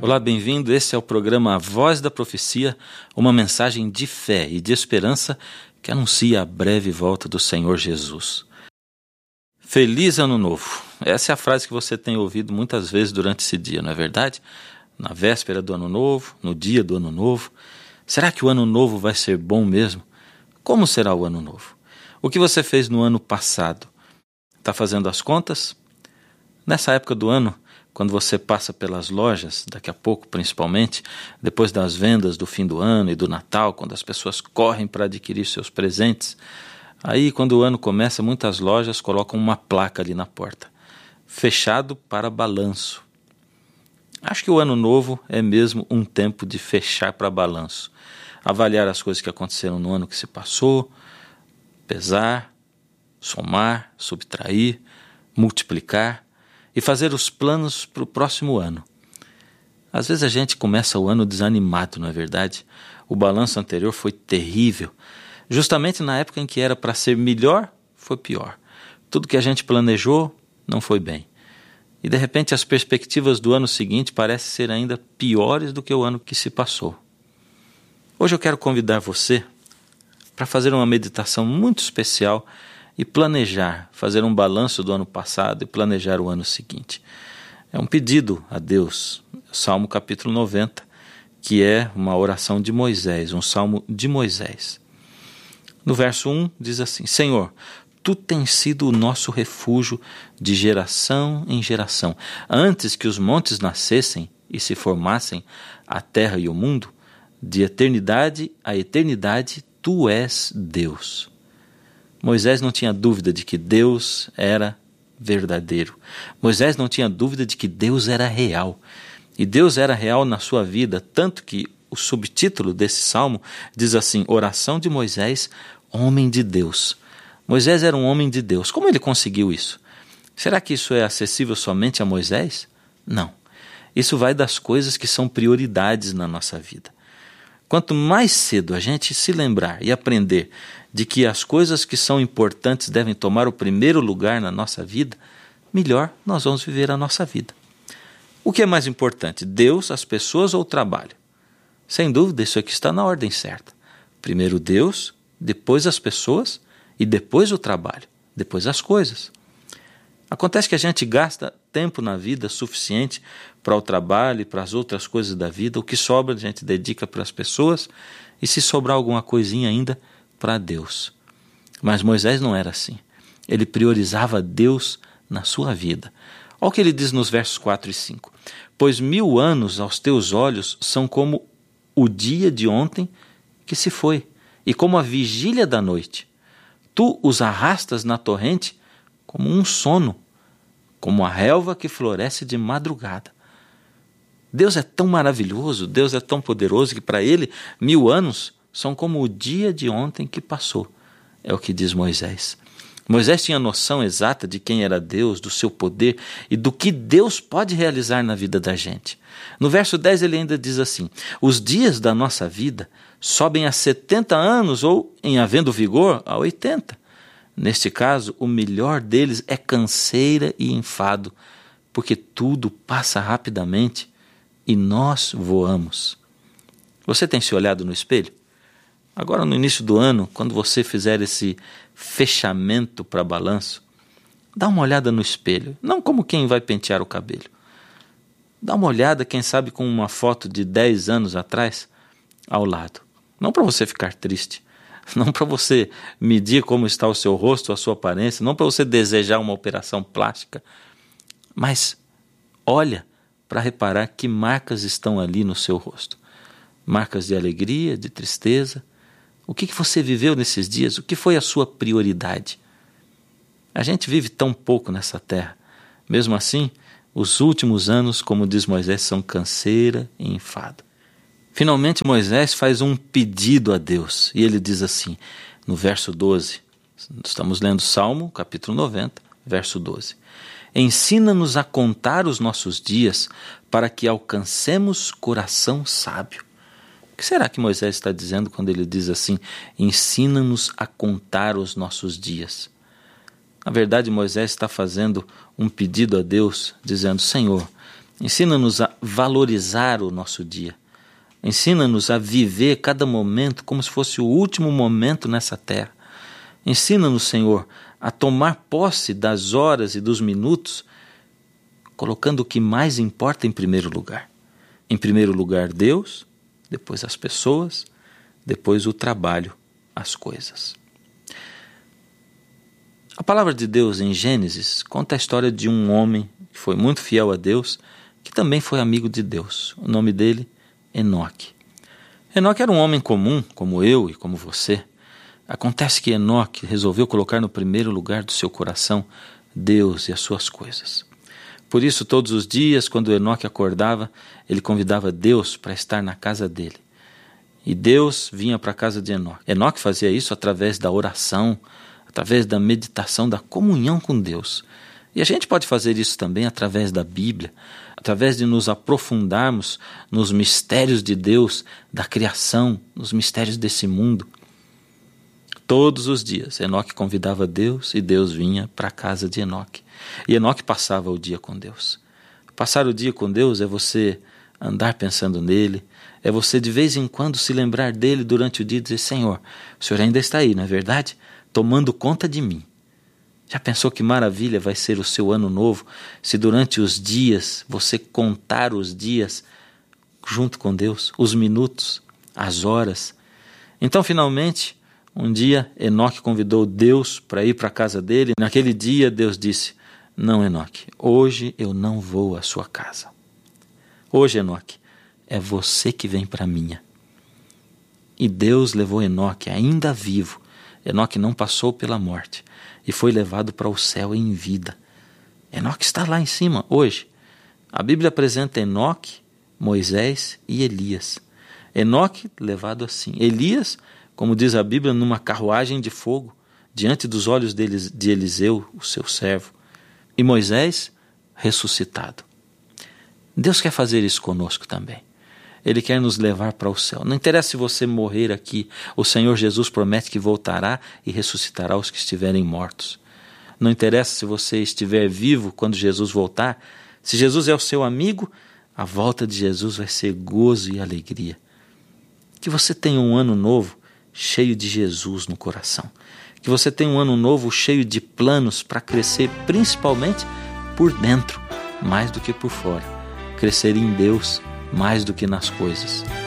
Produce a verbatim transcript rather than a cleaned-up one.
Olá, bem-vindo. Esse é o programa A Voz da Profecia, uma mensagem de fé e de esperança que anuncia a breve volta do Senhor Jesus. Feliz Ano Novo. Essa é a frase que você tem ouvido muitas vezes durante esse dia, não é verdade? Na véspera do Ano Novo, no dia do Ano Novo. Será que o Ano Novo vai ser bom mesmo? Como será o Ano Novo? O que você fez no ano passado? Está fazendo as contas? Nessa época do ano, quando você passa pelas lojas, daqui a pouco principalmente, depois das vendas do fim do ano e do Natal, quando as pessoas correm para adquirir seus presentes, aí quando o ano começa, muitas lojas colocam uma placa ali na porta, fechado para balanço. Acho que o ano novo é mesmo um tempo de fechar para balanço, avaliar as coisas que aconteceram no ano que se passou, pesar, somar, subtrair, multiplicar, e fazer os planos para o próximo ano. Às vezes a gente começa o ano desanimado, não é verdade? O balanço anterior foi terrível. Justamente na época em que era para ser melhor, foi pior. Tudo que a gente planejou não foi bem. E de repente as perspectivas do ano seguinte parecem ser ainda piores do que o ano que se passou. Hoje eu quero convidar você para fazer uma meditação muito especial e planejar, fazer um balanço do ano passado e planejar o ano seguinte. É um pedido a Deus, Salmo capítulo noventa, que é uma oração de Moisés, um salmo de Moisés. No verso um diz assim: Senhor, Tu tens sido o nosso refúgio de geração em geração. Antes que os montes nascessem e se formassem a terra e o mundo, de eternidade a eternidade, Tu és Deus. Moisés não tinha dúvida de que Deus era verdadeiro. Moisés não tinha dúvida de que Deus era real. E Deus era real na sua vida, tanto que o subtítulo desse salmo diz assim: Oração de Moisés, homem de Deus. Moisés era um homem de Deus. Como ele conseguiu isso? Será que isso é acessível somente a Moisés? Não. Isso vai das coisas que são prioridades na nossa vida. Quanto mais cedo a gente se lembrar e aprender de que as coisas que são importantes devem tomar o primeiro lugar na nossa vida, melhor nós vamos viver a nossa vida. O que é mais importante, Deus, as pessoas ou o trabalho? Sem dúvida, isso aqui está na ordem certa. Primeiro Deus, depois as pessoas e depois o trabalho, depois as coisas. Acontece que a gente gasta tempo na vida suficiente para o trabalho e para as outras coisas da vida. O que sobra a gente dedica para as pessoas e, se sobrar alguma coisinha ainda, para Deus. Mas Moisés não era assim. Ele priorizava Deus na sua vida. Olha o que ele diz nos versos quatro e cinco. Pois mil anos aos teus olhos são como o dia de ontem que se foi, e como a vigília da noite. Tu os arrastas na torrente como um sono, como a relva que floresce de madrugada. Deus é tão maravilhoso, Deus é tão poderoso que para ele mil anos são como o dia de ontem que passou. É o que diz Moisés. Moisés tinha noção exata de quem era Deus, do seu poder e do que Deus pode realizar na vida da gente. No verso dez ele ainda diz assim: os dias da nossa vida sobem a setenta anos ou, em havendo vigor, a oitenta. Neste caso, o melhor deles é canseira e enfado, porque tudo passa rapidamente e nós voamos. Você tem se olhado no espelho? Agora, no início do ano, quando você fizer esse fechamento para balanço, dá uma olhada no espelho, não como quem vai pentear o cabelo. Dá uma olhada, quem sabe, com uma foto de dez anos atrás ao lado. Não para você ficar triste, não para você medir como está o seu rosto, a sua aparência, não para você desejar uma operação plástica, mas olha para reparar que marcas estão ali no seu rosto. Marcas de alegria, de tristeza. O que que você viveu nesses dias? O que foi a sua prioridade? A gente vive tão pouco nessa terra. Mesmo assim, os últimos anos, como diz Moisés, são canseira e enfado. Finalmente Moisés faz um pedido a Deus. E ele diz assim, no verso doze. Estamos lendo Salmo, capítulo noventa, verso doze. Ensina-nos a contar os nossos dias para que alcancemos coração sábio. O que será que Moisés está dizendo quando ele diz assim, ensina-nos a contar os nossos dias? Na verdade, Moisés está fazendo um pedido a Deus, dizendo, Senhor, Ensina-nos a valorizar o nosso dia. Ensina-nos a viver cada momento como se fosse o último momento nessa terra. Ensina-nos, Senhor, a tomar posse das horas e dos minutos, colocando o que mais importa em primeiro lugar. Em primeiro lugar, Deus, depois as pessoas, depois o trabalho, as coisas. A palavra de Deus em Gênesis conta a história de um homem que foi muito fiel a Deus, que também foi amigo de Deus. O nome dele, Enoque. Enoque era um homem comum, como eu e como você. Acontece que Enoque resolveu colocar no primeiro lugar do seu coração Deus e as suas coisas. Por isso, todos os dias, quando Enoque acordava, ele convidava Deus para estar na casa dele. E Deus vinha para a casa de Enoque. Enoque fazia isso através da oração, através da meditação, da comunhão com Deus. E a gente pode fazer isso também através da Bíblia, através de nos aprofundarmos nos mistérios de Deus, da criação, nos mistérios desse mundo. Todos os dias, Enoque convidava Deus e Deus vinha para a casa de Enoque. E Enoque passava o dia com Deus. Passar o dia com Deus é você andar pensando nele, é você de vez em quando se lembrar dele durante o dia e dizer: Senhor, o Senhor ainda está aí, não é verdade? Tomando conta de mim. Já pensou que maravilha vai ser o seu ano novo se durante os dias você contar os dias junto com Deus, os minutos, as horas? Então, finalmente, um dia Enoque convidou Deus para ir para a casa dele. Naquele dia Deus disse: não, Enoque, hoje eu não vou à sua casa. Hoje, Enoque, é você que vem para a minha. E Deus levou Enoque ainda vivo. Enoque não passou pela morte e foi levado para o céu em vida. Enoque está lá em cima hoje. A Bíblia apresenta Enoque, Moisés e Elias. Enoque levado assim. Elias, como diz a Bíblia, numa carruagem de fogo, diante dos olhos de Eliseu, o seu servo. E Moisés ressuscitado. Deus quer fazer isso conosco também. Ele quer nos levar para o céu. Não interessa se você morrer aqui, o Senhor Jesus promete que voltará e ressuscitará os que estiverem mortos. Não interessa se você estiver vivo quando Jesus voltar. Se Jesus é o seu amigo, a volta de Jesus vai ser gozo e alegria. Que você tenha um ano novo cheio de Jesus no coração. Que você tenha um ano novo cheio de planos para crescer, principalmente por dentro, mais do que por fora. Crescer em Deus mais do que nas coisas.